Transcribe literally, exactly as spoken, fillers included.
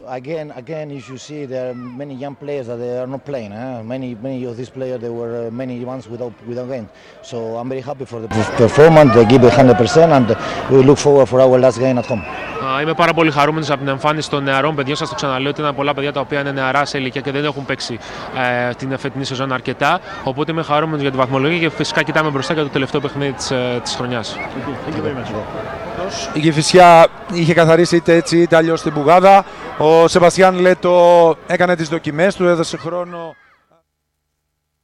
again, again, if you see, there are many young players that they are not playing. Eh? Many, many of these players, they were uh, many months without without game. So I'm very happy for the performance. They give one hundred percent, and we look forward for our last game at home. Είμαι πάρα πολύ χαρούμενος από την εμφάνιση των νεαρών παιδιών. Σας το ξαναλέω ότι είναι πολλά παιδιά τα οποία είναι νεαρά σε ηλικία και δεν έχουν παίξει ε, την φετινή σεζόν αρκετά. Οπότε είμαι χαρούμενος για τη βαθμολογία και φυσικά κοιτάμε μπροστά για το τελευταίο παιχνίδι της, ε, της χρονιάς. Η Κηφισιά είχε καθαρίσει είτε έτσι είτε αλλιώς την Μπουγάδα. Ο Σεβαστιάν Λέτο έκανε τις δοκιμές του, έδωσε χρόνο